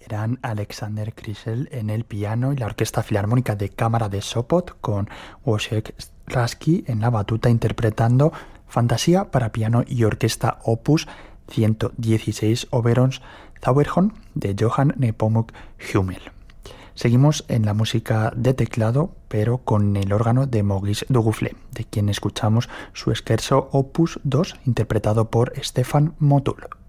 Eran Alexander Kryszel en el piano y la Orquesta Filarmónica de Cámara de Sopot con Wojciech Raski en la batuta interpretando Fantasía para piano y orquesta opus 116 Oberons Zauberhorn de Johann Nepomuk Hummel. Seguimos en la música de teclado, pero con el órgano de Maurice Duruflé, de quien escuchamos su scherzo opus 2 interpretado por Stefan Motul.